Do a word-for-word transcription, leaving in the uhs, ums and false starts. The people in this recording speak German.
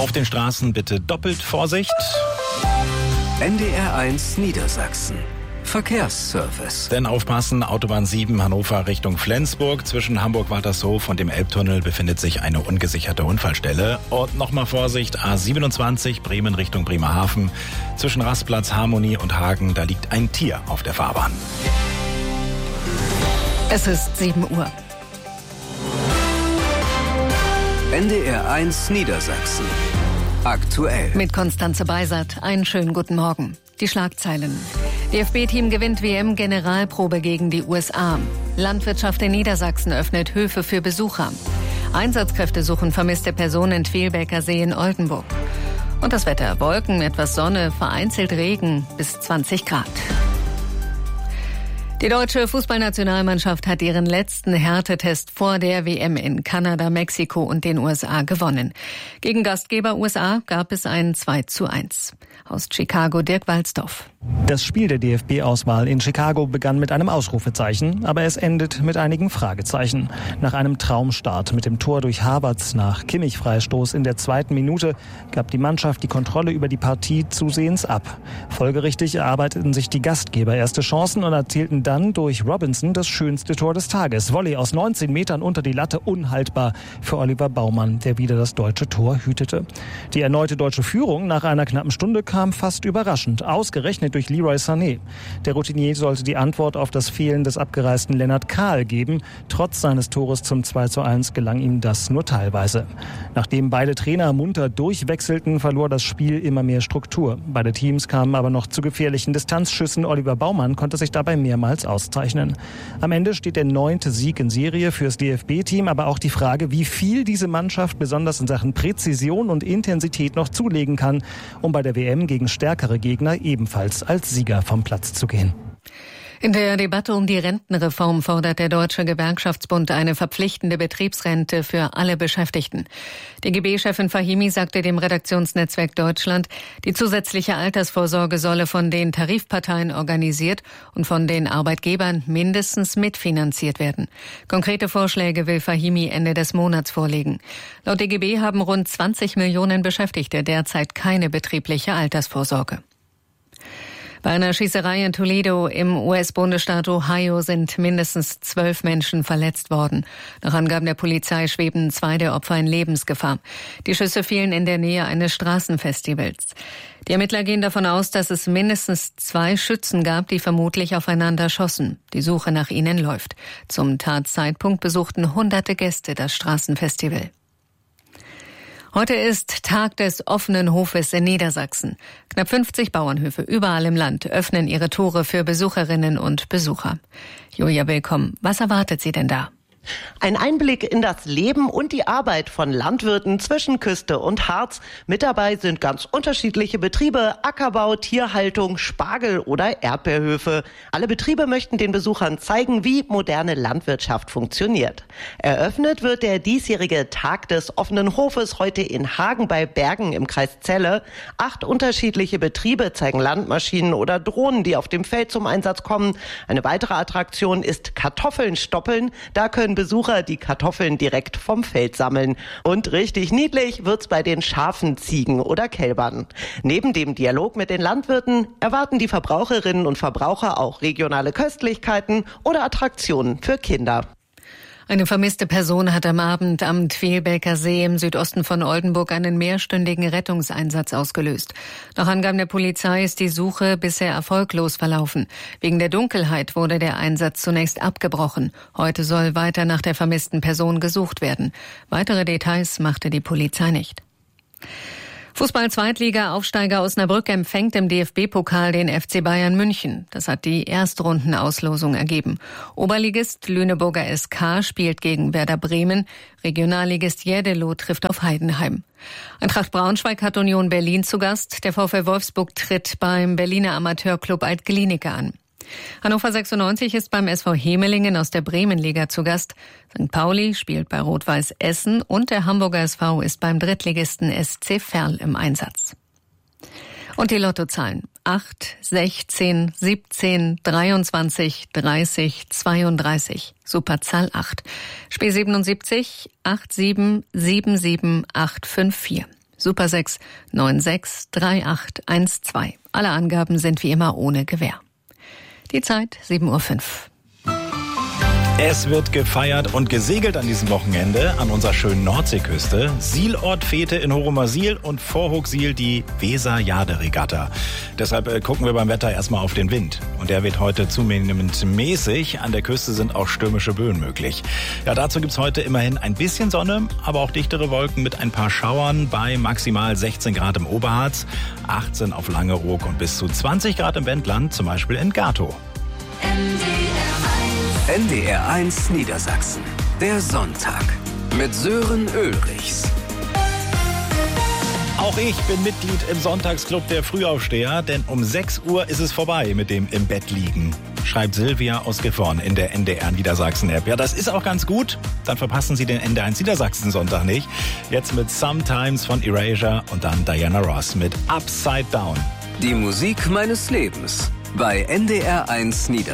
Auf den Straßen bitte doppelt Vorsicht. N D R eins Niedersachsen. Verkehrsservice. Denn aufpassen, Autobahn sieben Hannover Richtung Flensburg. Zwischen Hamburg-Waltershof und dem Elbtunnel befindet sich eine ungesicherte Unfallstelle. Und nochmal Vorsicht, A siebenundzwanzig Bremen Richtung Bremerhaven. Zwischen Rastplatz, Harmonie und Hagen, da liegt ein Tier auf der Fahrbahn. Es ist sieben Uhr. N D R eins Niedersachsen. Aktuell. Mit Konstanze Beisert. Einen schönen guten Morgen. Die Schlagzeilen. D F B-Team gewinnt W M-Generalprobe gegen die U S A. Landwirtschaft in Niedersachsen öffnet Höfe für Besucher. Einsatzkräfte suchen vermisste Personen in Twelbeker See in Oldenburg. Und das Wetter: Wolken, etwas Sonne, vereinzelt Regen bis zwanzig Grad. Die deutsche Fußballnationalmannschaft hat ihren letzten Härtetest vor der W M in Kanada, Mexiko und den U S A gewonnen. Gegen Gastgeber U S A gab es ein zwei zu eins. Aus Chicago Dirk Walzdorf. Das Spiel der D F B-Auswahl in Chicago begann mit einem Ausrufezeichen, aber es endet mit einigen Fragezeichen. Nach einem Traumstart mit dem Tor durch Havertz nach Kimmich-Freistoß in der zweiten Minute gab die Mannschaft die Kontrolle über die Partie zusehends ab. Folgerichtig erarbeiteten sich die Gastgeber erste Chancen und erzielten dann durch Robinson das schönste Tor des Tages. Volley aus neunzehn Metern unter die Latte, unhaltbar für Oliver Baumann, der wieder das deutsche Tor hütete. Die erneute deutsche Führung nach einer knappen Stunde kam fast überraschend, ausgerechnet durch Leroy Sané. Der Routinier sollte die Antwort auf das Fehlen des abgereisten Lennart Kahl geben. Trotz seines Tores zum zwei zu eins gelang ihm das nur teilweise. Nachdem beide Trainer munter durchwechselten, verlor das Spiel immer mehr Struktur. Beide Teams kamen aber noch zu gefährlichen Distanzschüssen. Oliver Baumann konnte sich dabei mehrmals auszeichnen. Am Ende steht der neunte Sieg in Serie fürs D F B-Team, aber auch die Frage, wie viel diese Mannschaft besonders in Sachen Präzision und Intensität noch zulegen kann, um bei der W M gegen stärkere Gegner ebenfalls als Sieger vom Platz zu gehen. In der Debatte um die Rentenreform fordert der Deutsche Gewerkschaftsbund eine verpflichtende Betriebsrente für alle Beschäftigten. D G B-Chefin Fahimi sagte dem Redaktionsnetzwerk Deutschland, die zusätzliche Altersvorsorge solle von den Tarifparteien organisiert und von den Arbeitgebern mindestens mitfinanziert werden. Konkrete Vorschläge will Fahimi Ende des Monats vorlegen. Laut D G B haben rund zwanzig Millionen Beschäftigte derzeit keine betriebliche Altersvorsorge. Bei einer Schießerei in Toledo im U S-Bundesstaat Ohio sind mindestens zwölf Menschen verletzt worden. Nach Angaben der Polizei schweben zwei der Opfer in Lebensgefahr. Die Schüsse fielen in der Nähe eines Straßenfestivals. Die Ermittler gehen davon aus, dass es mindestens zwei Schützen gab, die vermutlich aufeinander schossen. Die Suche nach ihnen läuft. Zum Tatzeitpunkt besuchten hunderte Gäste das Straßenfestival. Heute ist Tag des offenen Hofes in Niedersachsen. Knapp fünfzig Bauernhöfe überall im Land öffnen ihre Tore für Besucherinnen und Besucher. Julia, willkommen. Was erwartet Sie denn da? Ein Einblick in das Leben und die Arbeit von Landwirten zwischen Küste und Harz. Mit dabei sind ganz unterschiedliche Betriebe, Ackerbau, Tierhaltung, Spargel- oder Erdbeerhöfe. Alle Betriebe möchten den Besuchern zeigen, wie moderne Landwirtschaft funktioniert. Eröffnet wird der diesjährige Tag des offenen Hofes heute in Hagen bei Bergen im Kreis Celle. Acht unterschiedliche Betriebe zeigen Landmaschinen oder Drohnen, die auf dem Feld zum Einsatz kommen. Eine weitere Attraktion ist Kartoffeln stoppeln. Da können Besucher die Kartoffeln direkt vom Feld sammeln. Und richtig niedlich wird's bei den Schafen, Ziegen oder Kälbern. Neben dem Dialog mit den Landwirten erwarten die Verbraucherinnen und Verbraucher auch regionale Köstlichkeiten oder Attraktionen für Kinder. Eine vermisste Person hat am Abend am Twelbeker See im Südosten von Oldenburg einen mehrstündigen Rettungseinsatz ausgelöst. Nach Angaben der Polizei ist die Suche bisher erfolglos verlaufen. Wegen der Dunkelheit wurde der Einsatz zunächst abgebrochen. Heute soll weiter nach der vermissten Person gesucht werden. Weitere Details machte die Polizei nicht. Fußball-Zweitliga-Aufsteiger Osnabrück empfängt im D F B-Pokal den F C Bayern München. Das hat die Erstrundenauslosung ergeben. Oberligist Lüneburger S K spielt gegen Werder Bremen. Regionalligist Jädelow trifft auf Heidenheim. Eintracht Braunschweig hat Union Berlin zu Gast. Der VfL Wolfsburg tritt beim Berliner Amateurclub Alt-Glienicke an. Hannover sechsundneunzig ist beim S V Hemelingen aus der Bremenliga zu Gast. Sankt Pauli spielt bei Rot-Weiß Essen und der Hamburger S V ist beim Drittligisten S C Verl im Einsatz. Und die Lottozahlen: acht, sechzehn, siebzehn, dreiundzwanzig, dreißig, zweiunddreißig. Superzahl acht. Spiel siebenundsiebzig, acht sieben, sieben sieben, acht fünf vier. Super sechs neun sechs drei acht eins zwei. Alle Angaben sind wie immer ohne Gewähr. Die Zeit sieben Uhr fünf. Es wird gefeiert und gesegelt an diesem Wochenende an unserer schönen Nordseeküste. Sielort-Fete in Horomer-Siel und Vorhochsiel die Weser-Jade-Regatta. Deshalb äh, gucken wir beim Wetter erstmal auf den Wind. Und der wird heute zunehmend mäßig. An der Küste sind auch stürmische Böen möglich. Ja, dazu gibt's heute immerhin ein bisschen Sonne, aber auch dichtere Wolken mit ein paar Schauern bei maximal sechzehn Grad im Oberharz, achtzehn auf Langeoog und bis zu zwanzig Grad im Wendland, zum Beispiel in Gatow. N D R eins Niedersachsen. Der Sonntag mit Sören Ulrichs. Auch ich bin Mitglied im Sonntagsclub der Frühaufsteher, denn um sechs Uhr ist es vorbei mit dem im Bett liegen, schreibt Silvia aus Gifhorn in der N D R Niedersachsen-App. Ja, das ist auch ganz gut. Dann verpassen Sie den N D R eins Niedersachsen-Sonntag nicht. Jetzt mit Sometimes von Erasure und dann Diana Ross mit Upside Down. Die Musik meines Lebens bei N D R eins Niedersachsen.